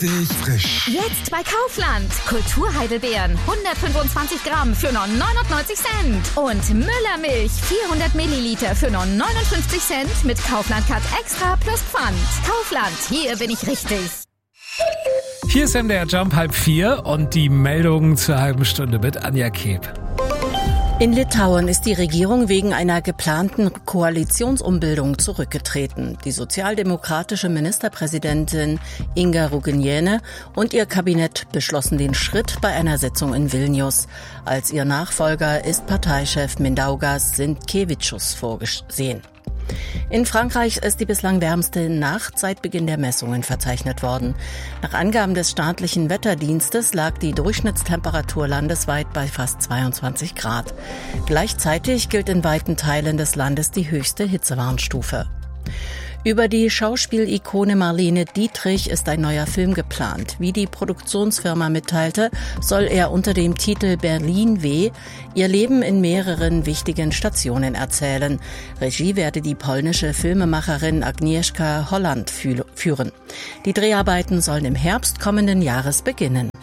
Frisch. Jetzt bei Kaufland. Kulturheidelbeeren 125 Gramm für nur 99 Cent. Und Müllermilch 400 Milliliter für nur 59 Cent mit Kaufland Cut Extra plus Pfand. Kaufland, hier bin ich richtig. Hier ist MDR Jump 3:30 und die Meldungen zur halben Stunde mit Anja Keb. In Litauen ist die Regierung wegen einer geplanten Koalitionsumbildung zurückgetreten. Die sozialdemokratische Ministerpräsidentin Inga Ruginiene und ihr Kabinett beschlossen den Schritt bei einer Sitzung in Vilnius. Als ihr Nachfolger ist Parteichef Mindaugas Sinkevičius vorgesehen. In Frankreich ist die bislang wärmste Nacht seit Beginn der Messungen verzeichnet worden. Nach Angaben des staatlichen Wetterdienstes lag die Durchschnittstemperatur landesweit bei fast 22 Grad. Gleichzeitig gilt in weiten Teilen des Landes die höchste Hitzewarnstufe. Über die Schauspielikone Marlene Dietrich ist ein neuer Film geplant. Wie die Produktionsfirma mitteilte, soll er unter dem Titel Berlin W. ihr Leben in mehreren wichtigen Stationen erzählen. Regie werde die polnische Filmemacherin Agnieszka Holland führen. Die Dreharbeiten sollen im Herbst kommenden Jahres beginnen.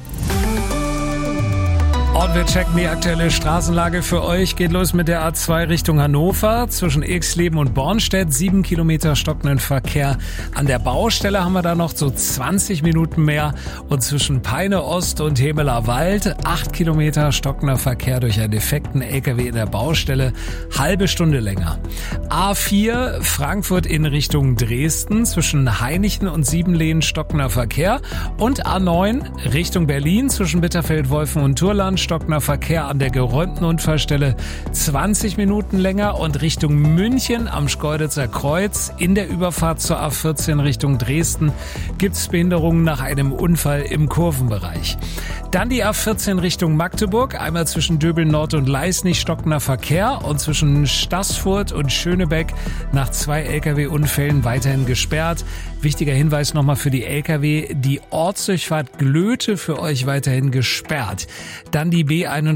Und wir checken die aktuelle Straßenlage für euch. Geht los mit der A2 Richtung Hannover. Zwischen Ilksleben und Bornstedt 7 Kilometer stockenden Verkehr. An der Baustelle haben wir da noch so 20 Minuten mehr. Und zwischen Peine Ost und Hemeler Wald 8 Kilometer stockender Verkehr durch einen defekten LKW in der Baustelle. Halbe Stunde länger. A4 Frankfurt in Richtung Dresden. Zwischen Hainichen und Siebenlehen stockender Verkehr. Und A9 Richtung Berlin zwischen Bitterfeld-Wolfen und Turland stockender Verkehr an der geräumten Unfallstelle 20 Minuten länger und Richtung München am Schkeuditzer Kreuz in der Überfahrt zur A14 Richtung Dresden gibt es Behinderungen nach einem Unfall im Kurvenbereich. Dann die A14 Richtung Magdeburg, einmal zwischen Döbeln Nord und Leisnig stockender Verkehr und zwischen Staßfurt und Schönebeck nach 2 Lkw-Unfällen weiterhin gesperrt. Wichtiger Hinweis nochmal für die Lkw, die Ortsdurchfahrt Glöte für euch weiterhin gesperrt. Dann die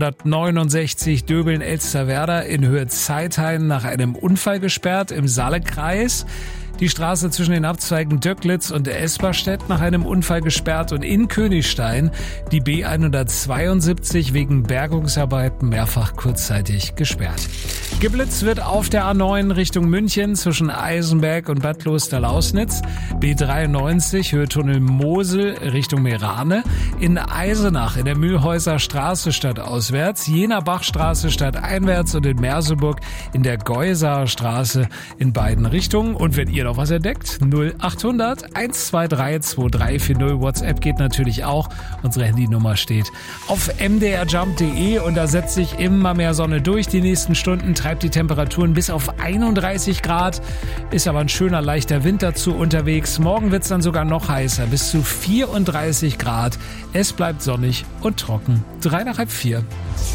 B169 Döbeln-Elsterwerda in Höhe Zeithain nach einem Unfall gesperrt im Saalekreis. Die Straße zwischen den Abzweigen Döcklitz und Esperstedt nach einem Unfall gesperrt und in Königstein die B172 wegen Bergungsarbeiten mehrfach kurzzeitig gesperrt. Geblitzt wird auf der A9 Richtung München zwischen Eisenberg und Bad Klosterlausnitz, B93 Höhe Tunnel Mosel Richtung Merane, in Eisenach in der Mühlhäuser Straße stadtauswärts, Jener Bachstraße stadteinwärts und in Merseburg in der Geusaer Straße in beiden Richtungen. Und wenn ihr noch was entdeckt, 0800 123 2340. WhatsApp geht natürlich auch. Unsere Handynummer steht auf mdrjump.de und da setzt sich immer mehr Sonne durch. Die nächsten Stunden treibt die Temperaturen bis auf 31 Grad. Ist aber ein schöner, leichter Wind dazu unterwegs. Morgen wird es dann sogar noch heißer, bis zu 34 Grad. Es bleibt sonnig und trocken. 3:30.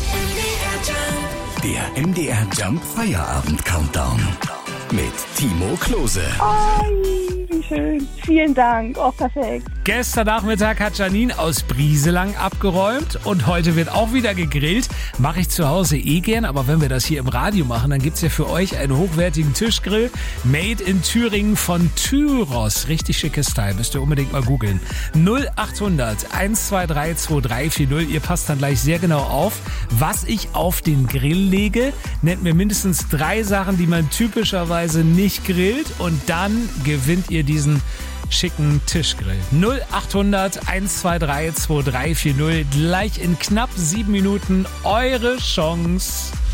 Der MDR Jump Feierabend Countdown mit Timo Klose. Wie schön. Vielen Dank. Oh, perfekt. Gestern Nachmittag hat Janine aus Brieselang abgeräumt und heute wird auch wieder gegrillt. Mache ich zu Hause gern, aber wenn wir das hier im Radio machen, dann gibt's ja für euch einen hochwertigen Tischgrill. Made in Thüringen von Tyros. Richtig schickes Teil. Müsst ihr unbedingt mal googeln. 0800 123 2340. Ihr passt dann gleich sehr genau auf, was ich auf den Grill lege. Nennt mir mindestens 3 Sachen, die man typischerweise nicht grillt und dann gewinnt ihr diesen schicken Tischgrill. 0800 123 2340. Gleich in knapp 7 Minuten eure Chance.